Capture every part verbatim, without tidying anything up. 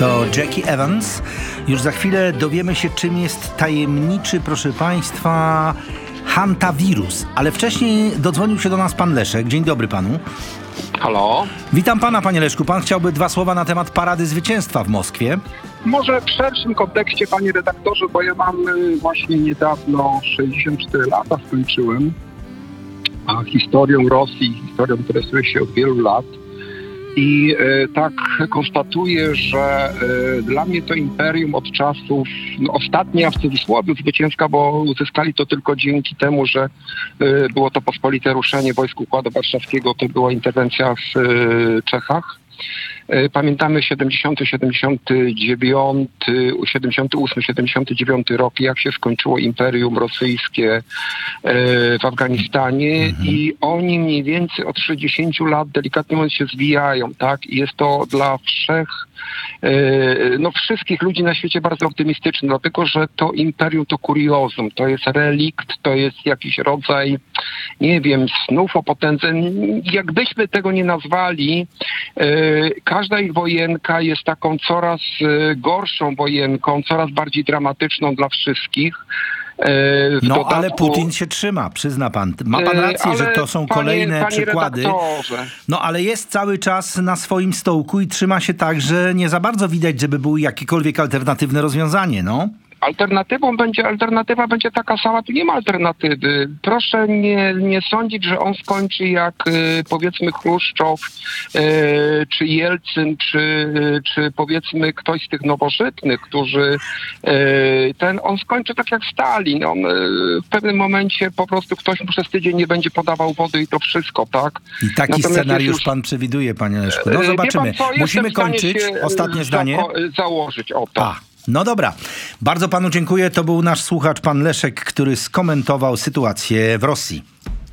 To Jackie Evans. Już za chwilę dowiemy się, czym jest tajemniczy, proszę Państwa, hantawirus. Ale wcześniej dodzwonił się do nas pan Leszek. Dzień dobry panu. Halo. Witam pana, panie Leszku. Pan chciałby dwa słowa na temat Parady Zwycięstwa w Moskwie. Może w szerszym kontekście, panie redaktorze, bo ja mam właśnie niedawno sześćdziesiąt cztery lata skończyłem, a historią Rosji, historią interesuję się od wielu lat. I e, tak konstatuję, że e, dla mnie to imperium od czasów, no, ostatnia w cudzysłowie zwycięska, bo uzyskali to tylko dzięki temu, że e, było to pospolite ruszenie wojsk Układu Warszawskiego, to była interwencja w e, Czechach. Pamiętamy siedemdziesiąty, siedemdziesiąty dziewiąty, siedemdziesiąty ósmy, siedemdziesiąty dziewiąty rok, jak się skończyło Imperium Rosyjskie w Afganistanie mhm. i oni mniej więcej od sześćdziesięciu lat delikatnie mówiąc się zwijają, tak? I jest to dla wszech, no wszystkich ludzi na świecie bardzo optymistyczne, dlatego, że to imperium to kuriozum, to jest relikt, to jest jakiś rodzaj, nie wiem, snów o potędze. Jakbyśmy tego nie nazwali, każda ich wojenka jest taką coraz gorszą wojenką, coraz bardziej dramatyczną dla wszystkich. W no, dodatku, ale Putin się trzyma, przyzna pan. Ma pan rację, że to są panie, kolejne panie przykłady. Redaktorze. No, ale jest cały czas na swoim stołku i trzyma się tak, że nie za bardzo widać, żeby było jakiekolwiek alternatywne rozwiązanie, no. Alternatywą będzie, alternatywa będzie taka sama, tu nie ma alternatywy. Proszę nie, nie sądzić, że on skończy jak y, powiedzmy Chruszczow, y, czy Jelcyn, czy, czy powiedzmy ktoś z tych nowożytnych, którzy y, ten, on skończy tak jak Stalin. On y, w pewnym momencie po prostu ktoś mu przez tydzień nie będzie podawał wody i to wszystko, tak? I taki Natomiast scenariusz już, pan przewiduje, panie Leszku. No zobaczymy. Pan, Musimy kończyć. Ostatnie zdanie. Założyć o to. A. No dobra. Bardzo panu dziękuję. To był nasz słuchacz, pan Leszek, który skomentował sytuację w Rosji.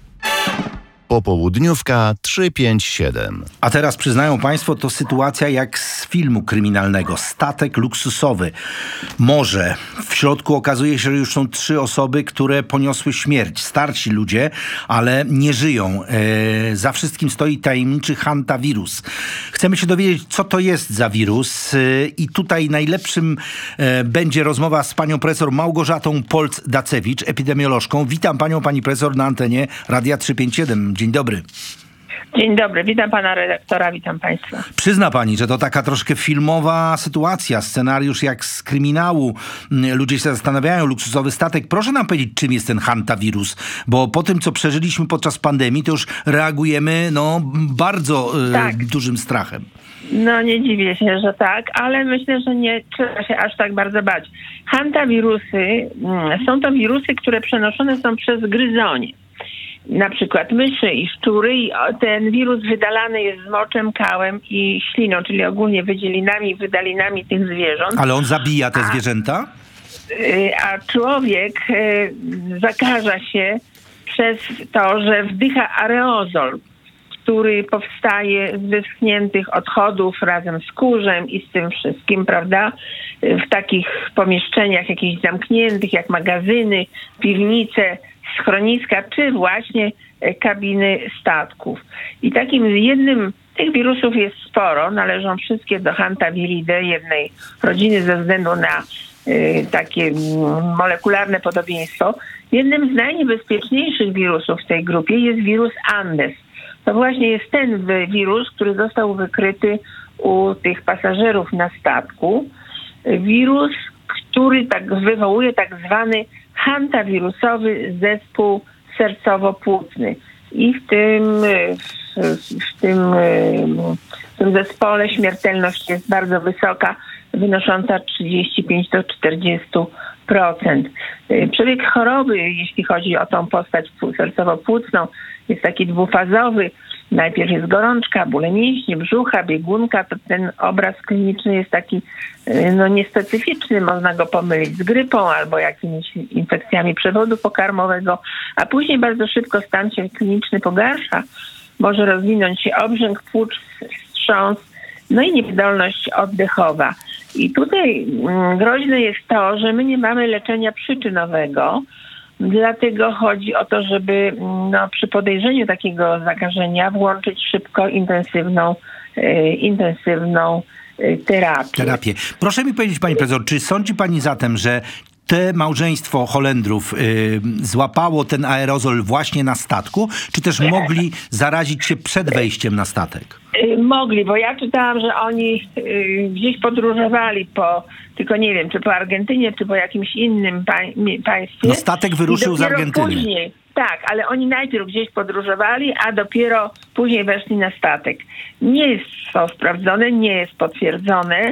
Popołudniówka trzysta pięćdziesiąt siedem. A teraz przyznają państwo, to sytuacja jak z filmu kryminalnego. Statek luksusowy. Morze. W środku okazuje się, że już są trzy osoby, które poniosły śmierć. Starsi ludzie, ale nie żyją. E, za wszystkim stoi tajemniczy hantawirus. Chcemy się dowiedzieć, co to jest za wirus. E, I tutaj najlepszym e, będzie rozmowa z panią profesor Małgorzatą Polc-Dacewicz, epidemiolożką. Witam panią, pani profesor, na antenie Radia trzysta pięćdziesiąt siedem. Dzień dobry. Dzień dobry, witam pana redaktora, witam państwa. Przyzna pani, że to taka troszkę filmowa sytuacja, scenariusz jak z kryminału. Ludzie się zastanawiają, luksusowy statek. Proszę nam powiedzieć, czym jest ten hantawirus, bo po tym, co przeżyliśmy podczas pandemii, to już reagujemy no, bardzo tak. e, dużym strachem. No nie dziwię się, że tak, ale myślę, że nie trzeba się aż tak bardzo bać. Hantawirusy, są to wirusy, które przenoszone są przez gryzonie. Na przykład myszy i szczury, i ten wirus wydalany jest z moczem, kałem i śliną, czyli ogólnie wydzielinami, wydalinami tych zwierząt. Ale on zabija te a, zwierzęta? A człowiek zakaża się przez to, że wdycha aerozol, który powstaje z wyschniętych odchodów razem z kurzem i z tym wszystkim, prawda? W takich pomieszczeniach jakichś zamkniętych, jak magazyny, piwnice, schroniska, czy właśnie kabiny statków. I takim jednym, tych wirusów jest sporo, należą wszystkie do Hantaviridae, jednej rodziny ze względu na y, takie molekularne podobieństwo. Jednym z najniebezpieczniejszych wirusów w tej grupie jest wirus Andes. To właśnie jest ten wirus, który został wykryty u tych pasażerów na statku. Wirus, który tak wywołuje tak zwany hantawirusowy zespół sercowo-płucny. I w tym, w, w, tym, w tym zespole śmiertelność jest bardzo wysoka, wynosząca trzydzieści pięć do czterdziestu procent. Przebieg choroby, jeśli chodzi o tą postać sercowo-płucną, jest taki dwufazowy. Najpierw jest gorączka, bóle mięśni, brzucha, biegunka. To ten obraz kliniczny jest taki no, niespecyficzny. Można go pomylić z grypą albo jakimiś infekcjami przewodu pokarmowego, a później bardzo szybko stan się kliniczny pogarsza. Może rozwinąć się obrzęk płuc, wstrząs, no i niewydolność oddechowa. I tutaj mm, groźne jest to, że my nie mamy leczenia przyczynowego. Dlatego chodzi o to, żeby no, przy podejrzeniu takiego zakażenia włączyć szybko intensywną, e, intensywną y, terapię. Terapię. Proszę mi powiedzieć, pani profesor, czy sądzi pani zatem, że te małżeństwo Holendrów y, złapało ten aerozol właśnie na statku, czy też mogli zarazić się przed wejściem na statek? Y, mogli, bo ja czytałam, że oni y, gdzieś podróżowali po, tylko nie wiem, czy po Argentynie, czy po jakimś innym pań, państwie. No statek wyruszył z Argentyny. Później, tak, ale oni najpierw gdzieś podróżowali, a dopiero później weszli na statek. Nie jest to sprawdzone, nie jest potwierdzone.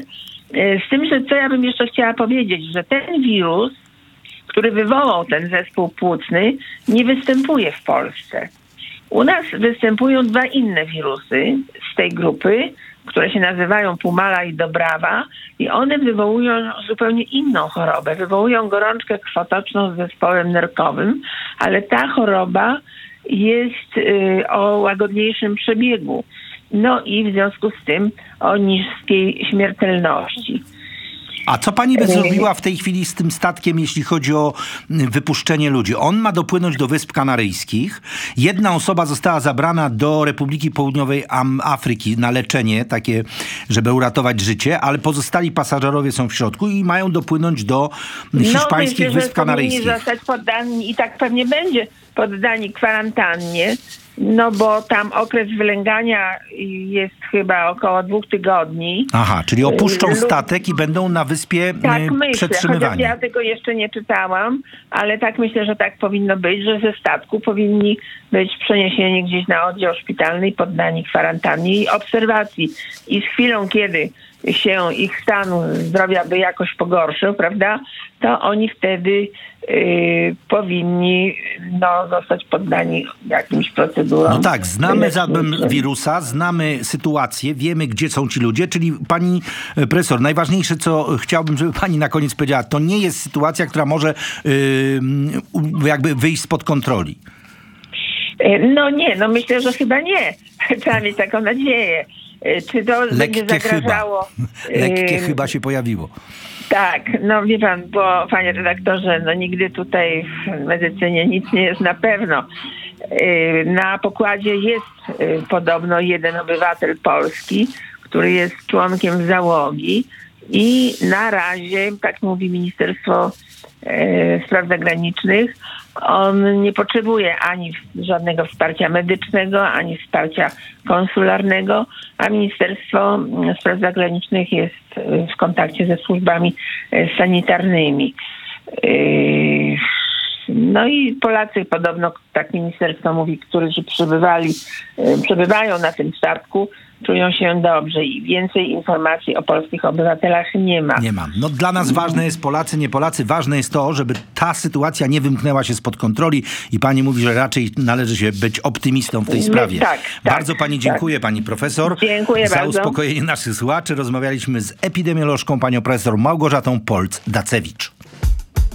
Z tym, że co ja bym jeszcze chciała powiedzieć, że ten wirus, który wywołał ten zespół płucny, nie występuje w Polsce. U nas występują dwa inne wirusy z tej grupy, które się nazywają Pumala i Dobrawa i one wywołują zupełnie inną chorobę. Wywołują gorączkę krwotoczną z zespołem nerkowym, ale ta choroba jest y, o łagodniejszym przebiegu. No i w związku z tym o niskiej śmiertelności. A co pani by zrobiła w tej chwili z tym statkiem, jeśli chodzi o wypuszczenie ludzi? On ma dopłynąć do Wysp Kanaryjskich. Jedna osoba została zabrana do Republiki Południowej Afryki na leczenie, takie, żeby uratować życie, ale pozostali pasażerowie są w środku i mają dopłynąć do hiszpańskich no, Wysp Kanaryjskich. Nie zostać poddani i tak pewnie będzie poddani kwarantannie. No bo tam okres wylęgania jest chyba około dwóch tygodni. Aha, czyli opuszczą statek i będą na wyspie tak myślę, przetrzymywani. chociaż ja tego jeszcze nie czytałam, ale tak myślę, że tak powinno być, że ze statku powinni być przeniesieni gdzieś na oddział szpitalny i poddani kwarantannie i obserwacji. I z chwilą, kiedy się ich stan zdrowia by jakoś pogorszył, prawda, to oni wtedy y, powinni no, zostać poddani jakimś procedurom. No tak, znamy zatem wirusa, znamy sytuację, wiemy, gdzie są ci ludzie, czyli pani profesor, najważniejsze, co chciałbym, żeby pani na koniec powiedziała, to nie jest sytuacja, która może y, jakby wyjść spod kontroli. No nie, no myślę, że chyba nie. Trzeba mieć taką nadzieję. Czy to Lekkie będzie zagrażało? Chyba. Lekkie chyba się pojawiło. Tak, no wie pan, bo panie redaktorze, no nigdy tutaj w medycynie nic nie jest na pewno. Na pokładzie jest podobno jeden obywatel polski, który jest członkiem załogi i na razie, tak mówi Ministerstwo Spraw Zagranicznych, on nie potrzebuje ani żadnego wsparcia medycznego, ani wsparcia konsularnego, a Ministerstwo Spraw Zagranicznych jest w kontakcie ze służbami sanitarnymi. No i Polacy podobno, tak ministerstwo mówi, którzy przybywali, przebywają na tym statku, czują się dobrze i więcej informacji o polskich obywatelach nie ma. Nie ma. No dla nas ważne jest Polacy, nie Polacy. Ważne jest to, żeby ta sytuacja nie wymknęła się spod kontroli i pani mówi, że raczej należy się być optymistą w tej sprawie. Tak, bardzo tak, pani dziękuję, tak. pani profesor. Dziękuję za bardzo. uspokojenie naszych słuchaczy. Rozmawialiśmy z epidemiolożką, panią profesor Małgorzatą Polc-Dacewicz.